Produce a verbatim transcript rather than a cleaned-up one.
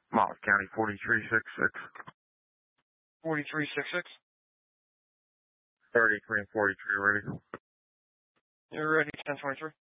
Moss County forty-three sixty-six. forty-three sixty-six? thirty-three and forty-three ready. You're ready, ten twenty-three.